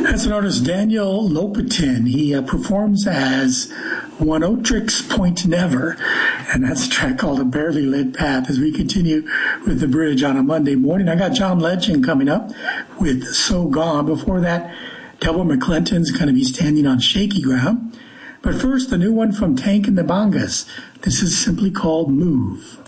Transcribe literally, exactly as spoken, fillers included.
That's an artist, Daniel Lopatin. He uh, performs as One Otrix Point Never, and that's a track called A Barely Lit Path as we continue with the bridge on a Monday morning. I got John Legend coming up with So Gone. Before that, Delbert McClinton's going to be standing on shaky ground. But first, the new one from Tank and the Bongas. This is simply called Move.